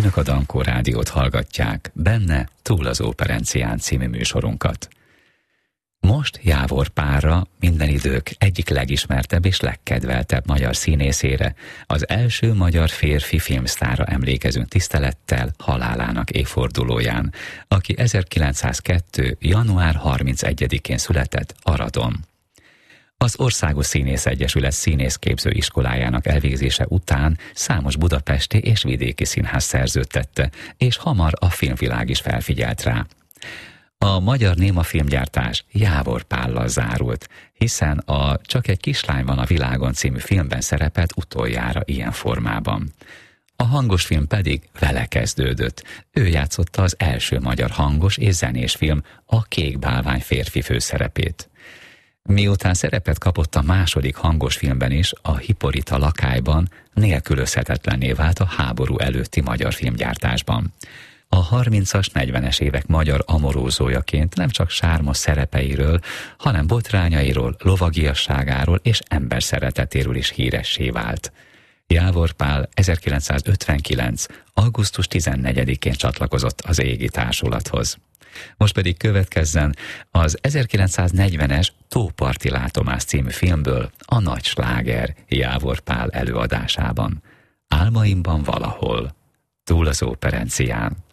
Önök a Dankó Rádiót hallgatják, benne Túl az Óperencián című műsorunkat. Most Jávor Pálra, minden idők egyik legismertebb és legkedveltebb magyar színészére, az első magyar férfi filmsztárra emlékezünk tisztelettel halálának évfordulóján, aki 1902. január 31-én született Aradon. Az Országos Színész Egyesület színészképző iskolájának elvégzése után számos budapesti és vidéki színház szerződtette, és hamar a filmvilág is felfigyelt rá. A magyar néma filmgyártás Jávor Pállal zárult, hiszen a Csak egy kislány van a világon című filmben szerepelt utoljára ilyen formában. A hangos film pedig vele kezdődött. Ő játszotta az első magyar hangos és zenés film, a Kék bálvány férfi főszerepét. Miután szerepet kapott a második hangos filmben is, a Hiporita lakályban, nélkülözhetetlenné vált a háború előtti magyar filmgyártásban. A 30-as, 40-es évek magyar amorózójaként nem csak sármos szerepeiről, hanem botrányairól, lovagiasságáról és emberszeretetéről is híressé vált. Jávor Pál 1959. augusztus 14-én csatlakozott az égi társulathoz. Most pedig következzen az 1940-es Tóparti látomás című filmből a nagy sláger Jávor Pál előadásában. Álmaimban valahol, Túl az Óperencián.